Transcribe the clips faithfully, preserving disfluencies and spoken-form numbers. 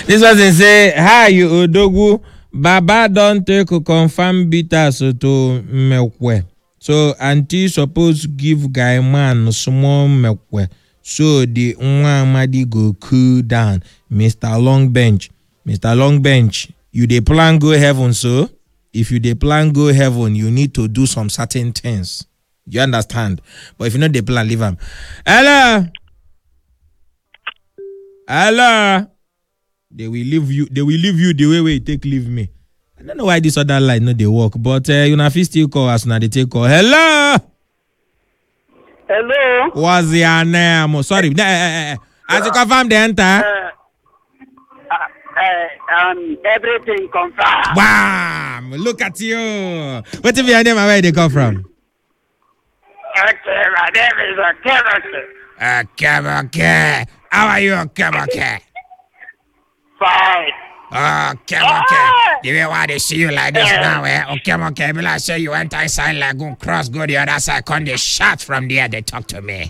This person say, hi, you Odogu. Baba don't take a confirm bitters to milkwe. So auntie suppose give guy man small milkwe. So the Nwamadi go cool down. Mister Long Bench. Mister Long Bench, you dey plan go heaven, so if you dey plan go heaven, you need to do some certain things. You understand? But if you know the plan, leave them. Hello. Hello. They will leave you. They will leave you the way we take leave me. I don't know why this other line no they work, but uh, you know, if you still call us now, they take call. Hello. Hello. What's your name? Oh, sorry. Uh, uh, uh, as you confirm the enter. Uh, uh, uh, um, everything confirmed. Bam! Look at you. What if your name and where they come from? Okay, my name is Okemoke. Okemoke. How are you, Okemoke? Fine. Okemoke. The way why they see you like this now, eh? Okemoke, will I say you enter inside Lagoon Cross, go the other side, come they shot from there, they talk to me.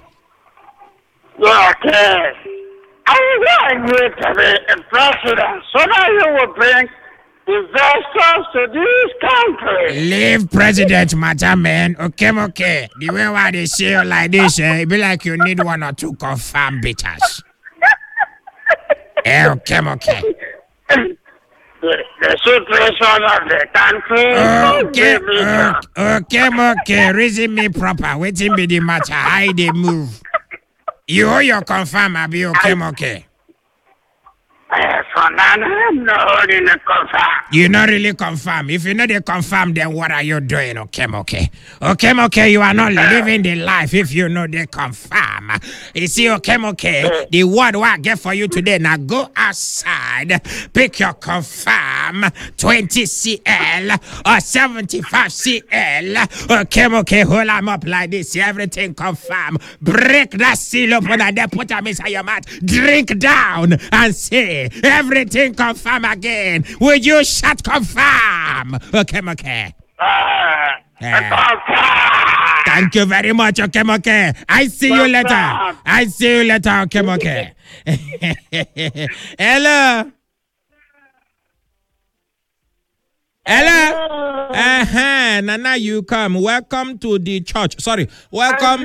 Okay. I want you to be a president, so that you will bring investors to this country. Leave president matter, man. Okemoke. The way why they see you like this, eh? It be like you need one or two confirmed bitters. Eh, Okemoke. The, the situation of the country. Okay, okay, okay, okay. Reason me proper. Waiting be the matter. How they move. You owe your confirm, I be okay, okay. Uh, for now, I'm not really confirm. You not really confirm. If you know they confirm, then what are you doing, okay, okay? Okay, okay, you are not living the life if you know they confirm. You see, okay, okay, the word what I get for you today, now go outside, pick your confirm, twenty centimeters or seventy-five centimeters. Okay, okay, hold them up like this, everything confirm. Break that seal open and then put them inside your mouth. Drink down and say, everything confirm again. Would you shut confirm? Okay, okay. Uh, Yeah. Thank you very much, okay, okay. I see you later. I see you later, okay, okay. Hello. Hello. Uh-huh. Nana, you come. Welcome to the church. Sorry. Welcome.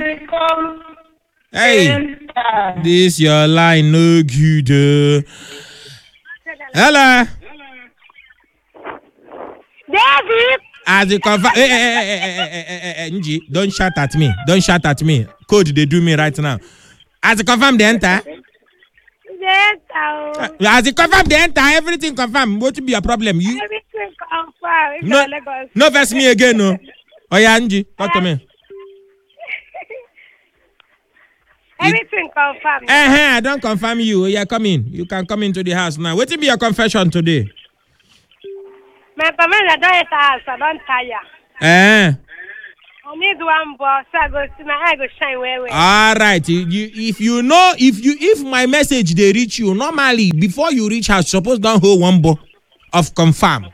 Hey. This your line no good. Uh. Hello. David. As you confirm, hey, hey, hey, hey, hey, hey, hey, hey, Nji, don't shout at me. Don't shout at me. Code they do me right now. As you confirm the enter. Yes, uh, as you confirm the enter, everything confirm. What will be your problem? You everything confirm. no, no verse me again, no. Oh yeah, Nji, talk to me. Everything confirm. Eh, uh-huh, I don't confirm you. Yeah, come in. You can come into the house now. What will be your confession today? My comment I don't house, I don't tire. Eh. I need one boss. I go see my eye go shine where where. All right. You, you, if you know, if you, if my message they reach you normally before you reach house, suppose don't hold one bo of confirm.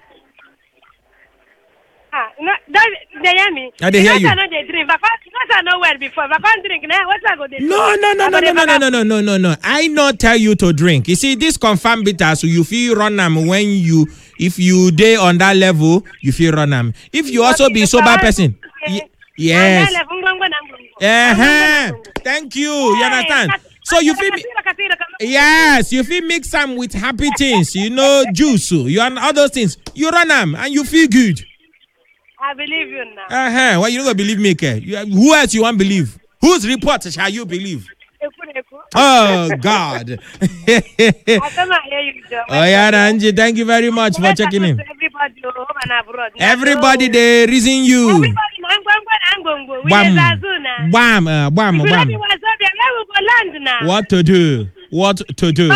Ah, no, don't they hear me? I they hear you. I know they drink. But because I know well before. If I can't drink now, what I go do? No, no, no, no, no, no, no, no, no, no, no, no. I not tell you to drink. You see, this confirm bitter, so you feel run them when you, if you day on that level, you feel run them. If you also be sober person. Y- yes. Uh-huh. Thank you. You understand? So you feel, yes, you feel mix them with happy things, you know, juice, you and other things. You run them and you feel good. I believe you now. Uh-huh. Well, you don't gonna believe me, okay? You, who else you want to believe? Whose report shall you believe? Oh, God. I cannot hear you, Joe. Oh, yeah, Angie, thank you very much for checking in. Everybody home and abroad. Everybody, they reason you. Everybody, Bam, bam, uh, bam, bam. What to do? What to do?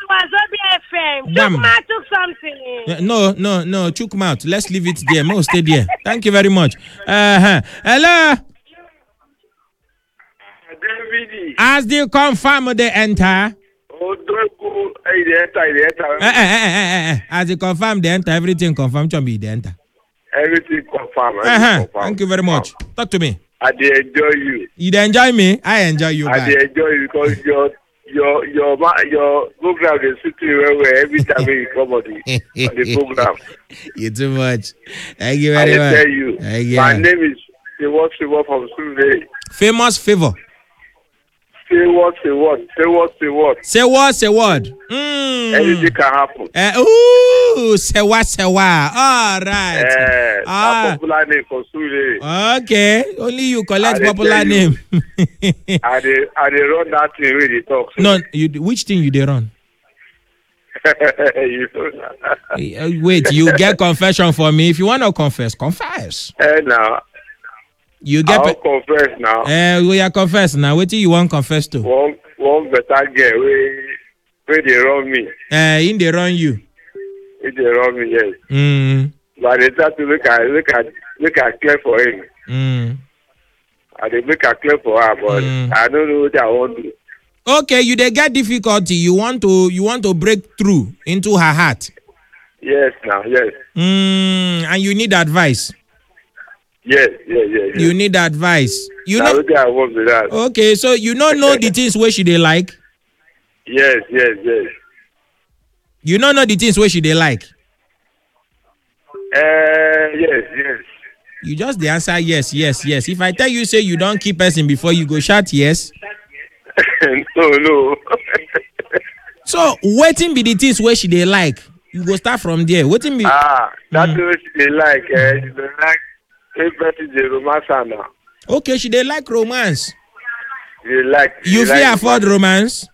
Bam. No, no, no, chook mouth. Let's leave it there. Mo, stay there. Thank you very much. Uh-huh. Hello. As they confirm they enter. As they confirm they enter, everything confirm to be they enter. Everything confirm. Uh-huh. Thank you very much. Talk to me. I dey enjoy you. You dey enjoy me? I enjoy you. I dey enjoy you because your your your ma- your program is sitting where where every time you come on the, on the program. You too much. Thank you I very much. tell you, Thank you. my name is Sewot Sewot from Survey. Famous favor. Sewot Sewot Sewot Sewot. Say what? Say what? Mm. Anything can happen. Uh, ooh, say what? Say what? All right. Eh, Ah. a popular name for Survey. Okay. Only you collect I dey popular tell you. name. I dey I dey run that thing wey dey talk. So. No, you. Which thing you dey run? You know that. Uh, Wait, you get confession for me. If you want to confess, confess. Eh, now You I get. will Pe- confess now. uh, we are confess now. What do you want confess to? One one better girl wey wey dey run me. Uh, in they run you. Wey dey run me, yes. Mm. But I dey try to make I make I make I clear for him. Mm. I dey make I clear for her, but Mm. I don't know what I want to do. Okay, you they get difficulty. You want to you want to break through into her heart. Yes, now, yes, Mm, and you need advice. yes, yes, yes. yes. You need advice. You Na know. wetin I want be that. Okay, so you don't know the things where she they like. Yes, yes, yes. You don't know the things where she they like. Uh, yes, yes. You just the answer yes, yes, yes. If I tell you say you don't keep person before you go shout yes. no, no. So waiting be the things where she they like. You go start from there. Waiting be. ah, that's Mm. what they like. Eh? They like everybody dey romance her now. Okay, she they like romance. They like. You they feel like afford romance?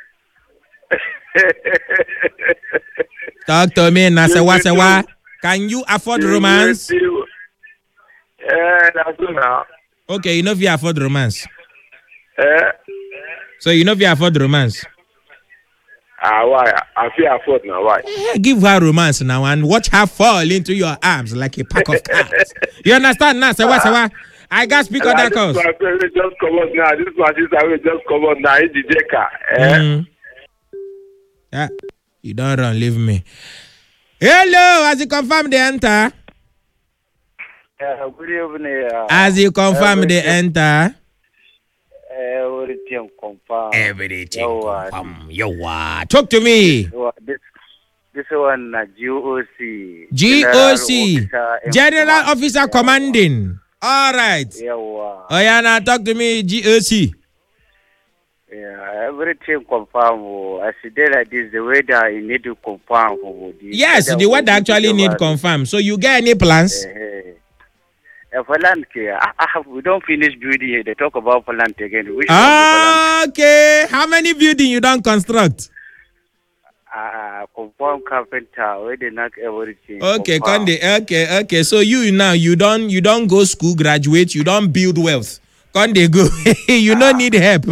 Talk to me, na You sewa do. sewa. Can you afford romance? Eh, that's good now. Okay, you know if you afford romance. Eh? So you know if you afford romance. Ah, why? I feel afford now. Why? Eh, give her romance now and watch her fall into your arms like a pack of cards. You understand now? Sewa sewa. I got speak on that This cause. one will just come out now. This one sister will just come out now. In the decker. Eh? Mm. Yeah, you don't run, leave me. Hello, as you confirm the enter. Uh, good evening. Uh, As you confirm the everything- enter. Everything confirmed. Everything Yawa. confirm. Yawa. Talk to me. Yawa, This, this one, uh, G O C. G O C. General Officer in General Command. Officer Commanding. All right. Yawa. Oh yeah, now talk to me, G O C. Yeah, everything confirmed. Oh. As you did like this, the weather you need to confirm. Oh. The Yes, the weather will actually be need over. confirm. So you get any plans? Eh, eh. For land care, I, I have, we don't finish building here. They talk about land again. Which one is Okay. How many building you don't construct? uh, confirm carpenter where they knock everything. Okay, confirm. Conde. Okay, okay. So you now you don't you don't go school, graduate, you don't build wealth. Conde go. You don't need help.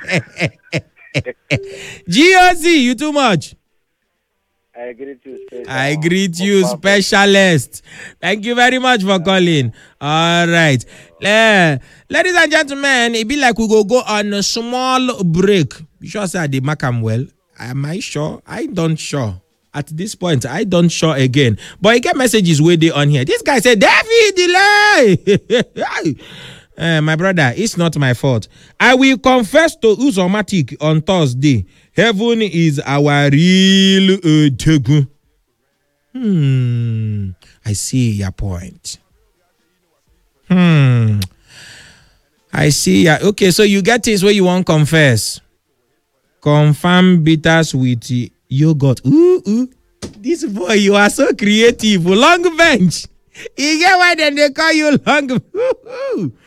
G O C, you too much. I greet you. special. I greet you, Confirm. specialist. Thank you very much for calling. All right. Eh, ladies and gentlemen, it be like we go go on a small break. You sure say I did mark am well? Am I sure? I don't sure. At this point, I don't sure again. But I get messages way they on here. This guy said, David, delay. Eh, my brother, it's not my fault. I will confess to Uzomatic on Thursday. Heaven is our real uh, Tegun. Hmm. I see your point. Hmm. I see. Ya. Okay, so you get this where you won't confess. Confirm bitters with yogurt. Ooh, ooh. This boy, you are so creative. Long bench. You get why then they call you long. Ooh, ooh.